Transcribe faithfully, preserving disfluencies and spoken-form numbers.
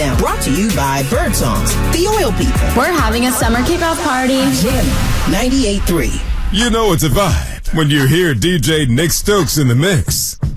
Brought to you by Birdsongs, the oil people. We're having a summer kickoff party. Jam ninety-eight point three. You know it's a vibe when you hear D J Nick Stokes in the mix.